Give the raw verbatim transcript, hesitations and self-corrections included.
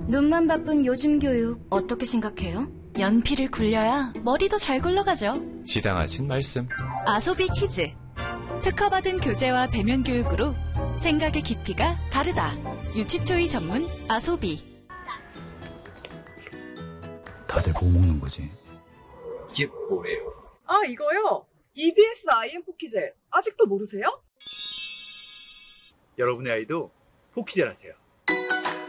눈만 바쁜 요즘 교육 어떻게 생각해요? 연필을 굴려야 머리도 잘 굴러가죠. 지당하신 말씀. 아소비 키즈. 특허받은 교재와 대면 교육으로 생각의 깊이가 다르다. 유치초이 전문 아소비. 다들 뭐 먹는 거지? 이게 뭐예요? 아, 이거요? 이비에스 아이엠 포키젤. 아직도 모르세요? 여러분의 아이도 포키젤 하세요.